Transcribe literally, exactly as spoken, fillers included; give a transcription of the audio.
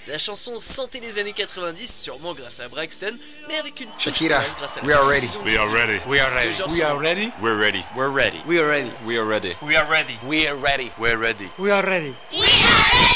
La chanson sentait les années quatre-vingt-dix, sûrement grâce à Braxton, mais avec une petite Shakira, place grâce à la we are ready. précision We are ready. We are ready. de George We are Sanders. ready. We're ready. We're ready. We are ready. We are ready. We are ready. We are ready. We're ready. We are ready. We are ready.